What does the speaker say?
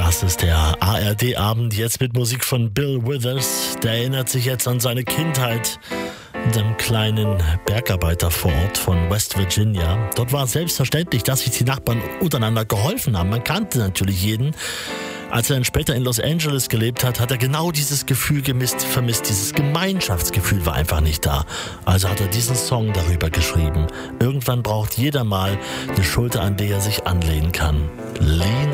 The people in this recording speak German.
Das ist der ARD-Abend, jetzt mit Musik von Bill Withers. Der erinnert sich jetzt an seine Kindheit in einem kleinen Bergarbeitervorort von West Virginia. Dort war es selbstverständlich, dass sich die Nachbarn untereinander geholfen haben. Man kannte natürlich jeden. Als er dann später in Los Angeles gelebt hat, hat er genau dieses Gefühl vermisst. Dieses Gemeinschaftsgefühl war einfach nicht da. Also hat er diesen Song darüber geschrieben. Irgendwann braucht jeder mal eine Schulter, an der er sich anlehnen kann. Lean